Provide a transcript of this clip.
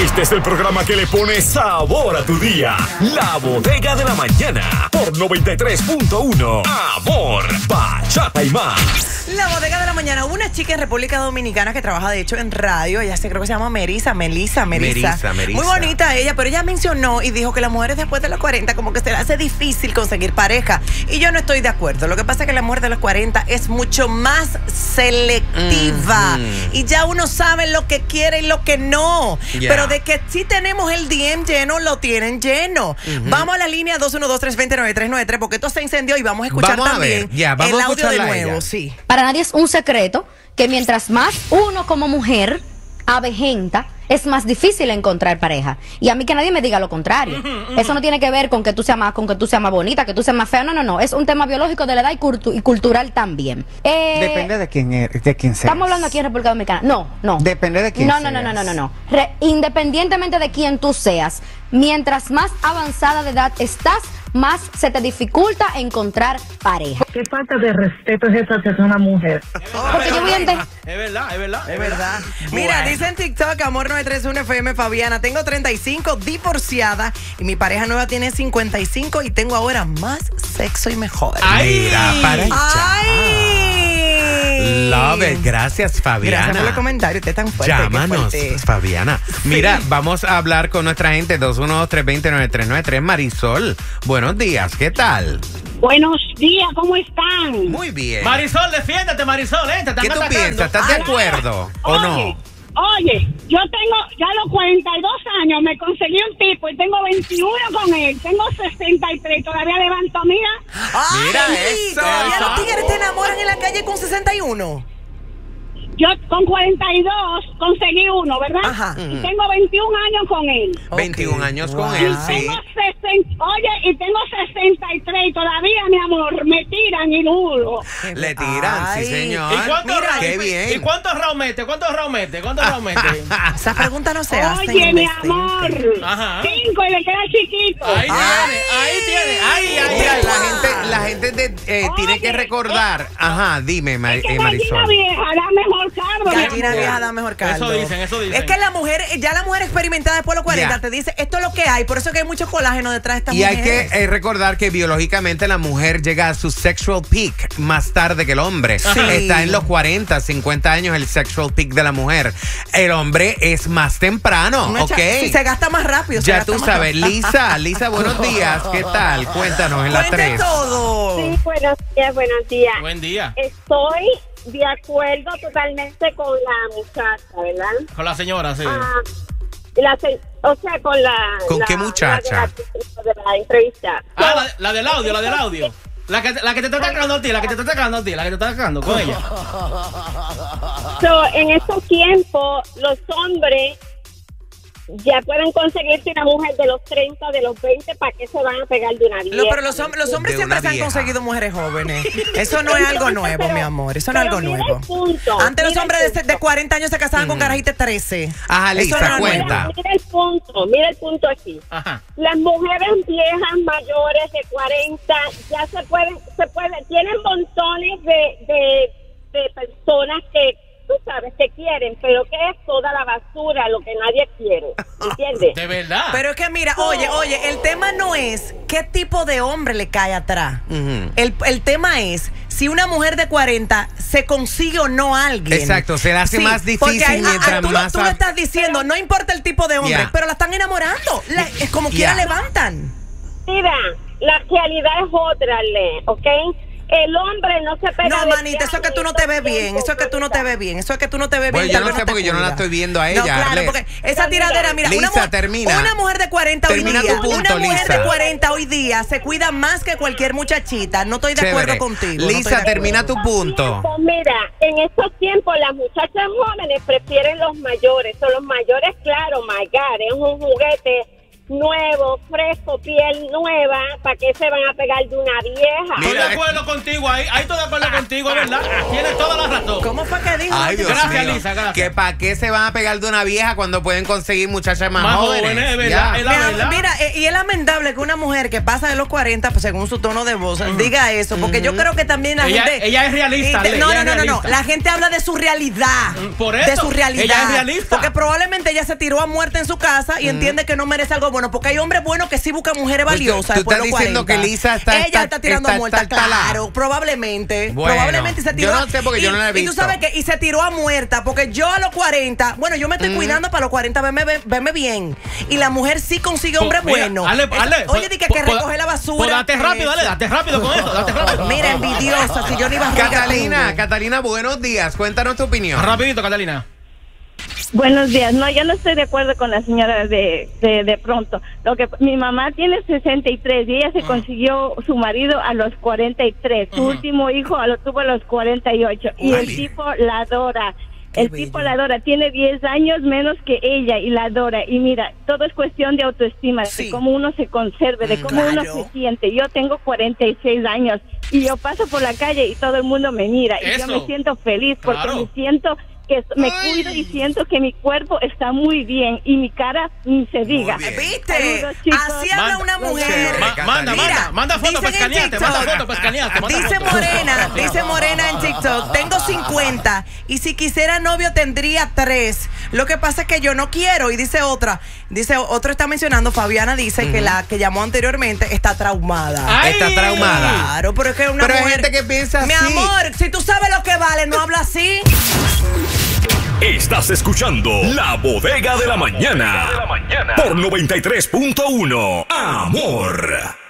Este es el programa que le pone sabor a tu día. La Bodega de la Mañana por 93.1. Amor, bachata y más. La Bodega de la Mañana. Hubo una chica en República Dominicana que trabaja de hecho en radio. Ella creo que se llama Melissa. Muy bonita ella, pero ella mencionó y dijo que las mujeres después de los 40 como que se le hace difícil conseguir pareja. Y yo no estoy de acuerdo. Lo que pasa es que la mujer de los 40 es mucho más selectiva. Y ya uno sabe lo que quiere y lo que no. Pero de que sí tenemos el DM lleno, lo tienen lleno. Vamos a la línea 212-320-9393 porque esto se incendió y vamos a escuchar también el audio de nuevo. Sí. Para nadie es un secreto que mientras más uno como mujer avejenta, es más difícil encontrar pareja. Y a mí que nadie me diga lo contrario. Eso no tiene que ver con que tú seas más, bonita, que tú seas más fea. No. Es un tema biológico de la edad y cultural también. Depende de quién seas. Estamos hablando aquí en República Dominicana. No. Depende de quién seas. No. Independientemente de quién tú seas, mientras más avanzada de edad estás, más se te dificulta encontrar pareja. ¿Qué falta de respeto es esa hacia una mujer? Porque yo voy a entender. Es verdad. Mira, dice en TikTok, Amor 931 FM, Fabiana, tengo 35, divorciada, y mi pareja nueva tiene 55 y tengo ahora más sexo y mejor. Mira, para Love it. Gracias, Fabiana. Gracias por los comentarios, usted es tan fuerte. Llámanos, Fabiana. Mira, vamos a hablar con nuestra gente 212-320-9393. Marisol, buenos días, ¿qué tal? Buenos días, ¿cómo están? Muy bien. Marisol, defiéndete, Marisol, te están ¿Qué tú atacando? piensas? ¿Estás de acuerdo o no? Oye, yo tengo ya a los 42 años, me conseguí un tipo y tengo 21 con él, tengo 63, todavía levanto, mira. Mira eso. ¿Todavía los tigres te enamoran en la calle con 61? Yo con 42 conseguí uno, ¿verdad? Ajá. Y tengo 21 años con él. 21 años con él, sí. Y tengo 63 y todavía, mi amor, me tiran y duro. Le tiran, sí, señor. Qué bien. ¿Y cuántos rounds mete? ¿Cuántos rounds mete? Esa pregunta no se hace. Oye, mi amor. Ajá. 5 y le queda chiquito. Ahí tiene. Mira, la gente tiene que recordar. Ajá, dime, Marisol. Gallina vieja da mejor caldo. Gallina vieja da mejor caldo. Eso dicen. Es que la mujer experimentada después de los 40 te dice, esto es lo que hay, por eso que hay mucho colágeno detrás de estas mujeres. Y hay que recordar que biológicamente la mujer llega a su sexual peak más tarde que el hombre. Sí. Está en los 40, 50 años el sexual peak de la mujer. El hombre es más temprano, ¿ok? Sí, se gasta más rápido. Ya tú sabes. Lisa, buenos días. ¿Qué tal? Cuéntanos en las 3. Todo. Sí, buenos días. Buen día. Estoy de acuerdo totalmente con la muchacha, ¿verdad? Con la señora, sí. ¿Con qué muchacha? De la entrevista. La del audio. La que te está atacando a ti, la que te está atacando con ella. En estos tiempos, los hombres ya pueden conseguirse una mujer de los 30, de los 20, ¿para qué se van a pegar de una vieja? Pero los hombres siempre se han conseguido mujeres jóvenes. Eso no es algo nuevo, mi amor. Eso no es algo nuevo. Antes los hombres de 40 años se casaban con carajitas 13. Ajá, Lisa, cuenta. Mira el punto aquí. Ajá. Las mujeres viejas mayores de 40 ya se pueden, tienen montones de personas que tú sabes que quieren, pero que es toda la basura lo que nadie quiere, ¿entiendes? De verdad. Pero es que mira, oye, el tema no es qué tipo de hombre le cae atrás. El tema es si una mujer de 40 se consigue o no a alguien. Exacto, se le hace más difícil mientras más... Tú lo estás diciendo, no importa el tipo de hombre, pero la están enamorando. Es como quiera levantan. Mira, la realidad es otra, ¿ok? El hombre no se pega. No, manita, eso es que tú no te ves bien. Eso es que tú no te ves bien. Bueno, yo no sé porque yo no la estoy viendo a ella. No, claro, porque esa tiradera, mira, Lisa, termina. Una mujer de 40 hoy día. Tu punto, una mujer Lisa. de 40 hoy día se cuida más que cualquier muchachita. No estoy de acuerdo contigo. Lisa, termina tu punto. Mira, en estos tiempos las muchachas jóvenes prefieren los mayores. Son los mayores, claro, my God, es un juguete. nuevo, fresco, piel nueva, ¿para qué se van a pegar de una vieja? Estoy de acuerdo contigo, ahí estoy de acuerdo contigo, ¿verdad? Tienes toda la razón. ¿Cómo fue que dijo? Ay, Dios Gracias, mío. Lisa, gracias. Que para qué se van a pegar de una vieja cuando pueden conseguir muchachas más jóvenes. ¿verdad? Ya. Es la verdad. Mira, y es lamentable que una mujer que pasa de los 40, pues, según su tono de voz, diga eso, porque yo creo que también la gente... Ella es realista. No, la gente habla de su realidad. Por eso, de su realidad. ella es realista. Porque probablemente ella se tiró a muerte en su casa y entiende que no merece algo bueno, porque hay hombres buenos que sí buscan mujeres valiosas. Tú estás diciendo que Lisa ella está tirando a muerta, claro, probablemente. Bueno, probablemente se tiró. yo no sé porque yo no la he visto. Y tú sabes que, y se tiró a muerta, porque yo a los 40, bueno, yo me estoy cuidando para los 40, verme bien. Y la mujer sí consigue hombre bueno. Oye, di que recoge la basura. Date rápido con eso, date rápido. Mira, envidiosa, si yo ni iba a Catalina, buenos días. Cuéntanos tu opinión. Rapidito, Catalina. Buenos días. No, yo no estoy de acuerdo con la señora de pronto. Mi mamá tiene 63 y ella se consiguió su marido a los 43. Su último hijo lo tuvo a los 48. Y el tipo la adora. Tipo la adora, tiene 10 años menos que ella y la adora. Y mira, todo es cuestión de autoestima, de cómo uno se conserve, de cómo uno se siente. Yo tengo 46 años y yo paso por la calle y todo el mundo me mira. Y yo me siento feliz porque me siento que me cuido y siento que mi cuerpo está muy bien y mi cara ni se diga. ¿Viste? Saludos, chicos. Así habla una mujer. Manda fotos para escanearte, Dice Morena en TikTok, tengo 50 y si quisiera novio tendría 3. Lo que pasa es que yo no quiero. Y dice otro está mencionando, Fabiana dice que la que llamó anteriormente está traumada. Está traumada. Claro, pero es que una mujer... hay gente que piensa así. Mi amor, si tú sabes lo que vale, no habla así. Estás escuchando La Bodega de la Mañana. Por 93.1 Amor.